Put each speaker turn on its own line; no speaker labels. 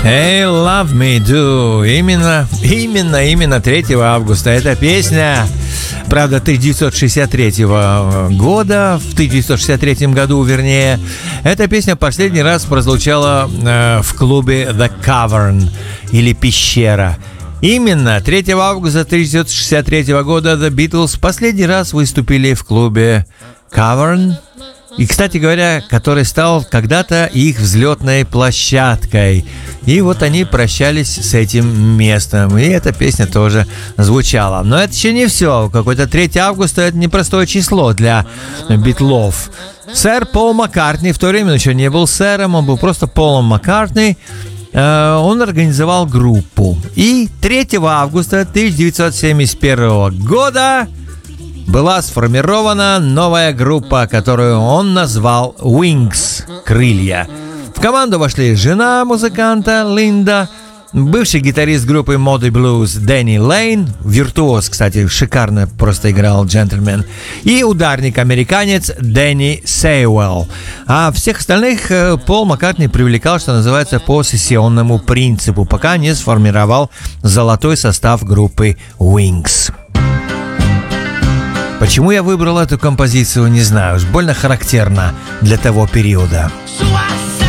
Hey, Love Me Do. Именно 3 августа. Эта песня, правда, 1963 года, в 1963 году, вернее, эта песня последний раз прозвучала в клубе The Cavern, или Пещера. Именно 3 августа 1963 года The Beatles последний раз выступили в клубе Cavern, и, кстати говоря, который стал когда-то их взлетной площадкой. И вот они прощались с этим местом, и эта песня тоже звучала. Но это еще не все. Какое-то 3 августа – это непростое число для Битлов. Сэр Пол Маккартни в то время еще не был сэром, он был просто Полом Маккартни. Он организовал группу. И 3 августа 1971 года была сформирована новая группа, которую он назвал Wings – «Крылья». В команду вошли жена музыканта Линда, бывший гитарист группы Moody Blues Дэнни Лейн, виртуоз, кстати, шикарно просто играл джентльмен, и ударник-американец Дэнни Сейуэлл. А всех остальных Пол Маккартни привлекал, что называется, по сессионному принципу, пока не сформировал золотой состав группы Wings. Почему я выбрал эту композицию, не знаю, уж больно характерно для того периода.